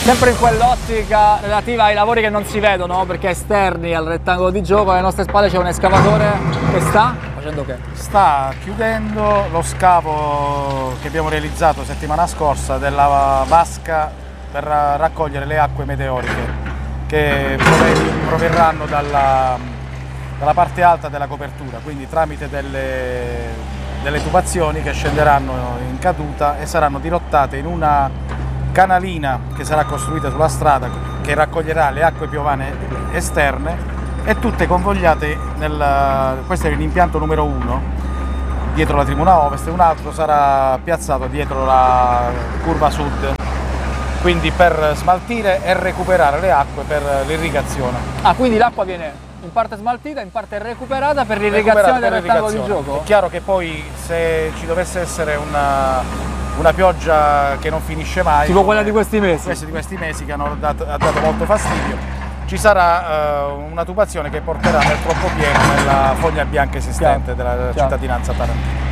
Sempre in quell'ottica relativa ai lavori che non si vedono, perché esterni al rettangolo di gioco, alle nostre spalle c'è un escavatore che sta facendo che? Sta chiudendo lo scavo che abbiamo realizzato settimana scorsa della vasca per raccogliere le acque meteoriche che proverranno dalla parte alta della copertura, quindi tramite delle tubazioni che scenderanno in caduta e saranno dirottate in una canalina che sarà costruita sulla strada che raccoglierà le acque piovane esterne e tutte convogliate questo è l'impianto numero 1 dietro la tribuna ovest e un altro sarà piazzato dietro la curva sud, quindi per smaltire e recuperare le acque per l'irrigazione. Ah, quindi l'acqua viene in parte smaltita, in parte recuperata per l'irrigazione del rettangolo di gioco? È chiaro che poi se ci dovesse essere una pioggia che non finisce mai, tipo quella di questi mesi, che ha dato molto fastidio, ci sarà una tubazione che porterà nel troppo pieno nella foglia bianca esistente della cittadinanza tarantina.